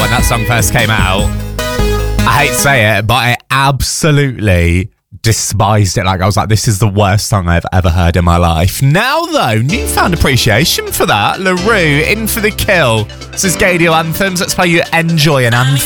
when that song first came out. I hate to say it, but I absolutely despised it. Like, I was like, this is the worst song I've ever heard in my life. Now, though, newfound appreciation for that. LaRue, In for the Kill. This is Gaydio Anthems. Let's play you Enjoy an Anthem.